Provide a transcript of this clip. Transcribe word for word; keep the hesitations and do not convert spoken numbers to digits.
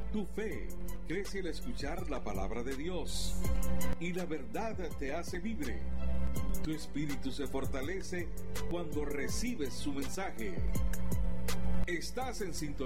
Tu fe crece al escuchar la palabra de Dios y la verdad te hace libre. Tu espíritu se fortalece cuando recibes su mensaje. Estás en sintonía